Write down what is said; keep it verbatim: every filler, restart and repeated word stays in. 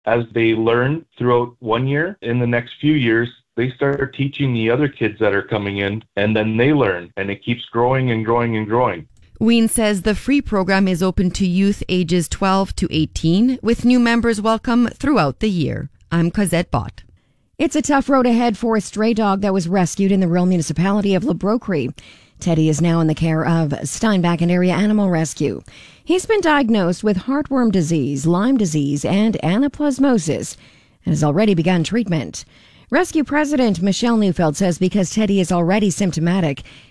As they learn throughout one year, in the next few years, they start teaching the other kids that are coming in, and then they learn, and it keeps growing and growing and growing. Ween says the free program is open to youth ages twelve to eighteen, with new members welcome throughout the year. I'm Cosette Bott. It's a tough road ahead for a stray dog that was rescued in the rural municipality of Labrocree. Teddy is now in the care of Steinbach and Area Animal Rescue. He's been diagnosed with heartworm disease, Lyme disease, and anaplasmosis, and has already begun treatment. Rescue President Michelle Neufeld says because Teddy is already symptomatic,